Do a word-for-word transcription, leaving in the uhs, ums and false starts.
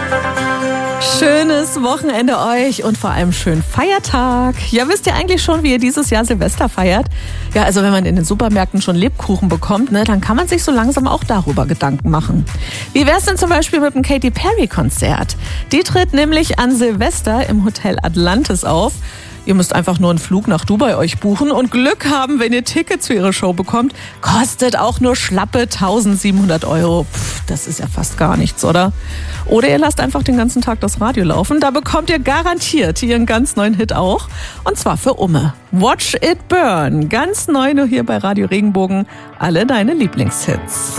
Schönes Wochenende euch und vor allem schönen Feiertag. Ja, wisst ihr eigentlich schon, wie ihr dieses Jahr Silvester feiert? Ja, also wenn man in den Supermärkten schon Lebkuchen bekommt, ne, dann kann man sich so langsam auch darüber Gedanken machen. Wie wär's denn zum Beispiel mit dem Katy Perry-Konzert? Die tritt nämlich an Silvester im Hotel Atlantis auf. Ihr müsst einfach nur einen Flug nach Dubai euch buchen und Glück haben, wenn ihr Tickets für ihre Show bekommt. Kostet auch nur schlappe eintausendsiebenhundert Euro. Pff, das ist ja fast gar nichts, oder? Oder ihr lasst einfach den ganzen Tag das Radio laufen. Da bekommt ihr garantiert ihren ganz neuen Hit auch. Und zwar für Umme. Watch It Burn. Ganz neu nur hier bei Radio Regenbogen. Alle deine Lieblingshits.